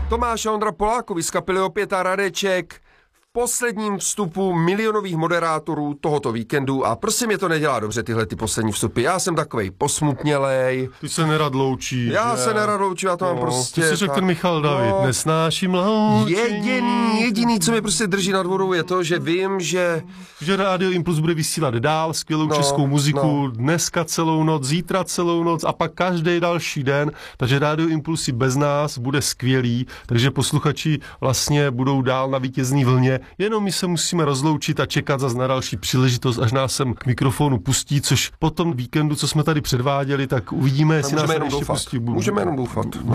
Tomáš a Ondra Polákovi z kapely Opět a Radeček v posledním vstupu milionových moderátorů tohoto víkendu a prostě mě to nedělá dobře tyhle ty poslední vstupy. Já jsem takovej posmutnělej. Ty se nerad loučíš. Já se nerad loučím, já to mám prostě. Ty jsi řekl ten Michal David, nesnáším loučení. Jediný, co mě prostě drží nad vodou, je to, že vím, že Rádio Impuls bude vysílat dál skvělou českou muziku dneska celou noc, zítra celou noc a pak každý další den, takže Rádio Impuls i bez nás bude skvělý, takže posluchači vlastně budou dál na vítězný vlně, jenom my se musíme rozloučit a čekat zas na další příležitost, až nás sem k mikrofonu pustí, což po tom víkendu, co jsme tady předváděli, tak uvidíme, jestli nás ještě pustí. Můžeme jenom doufat.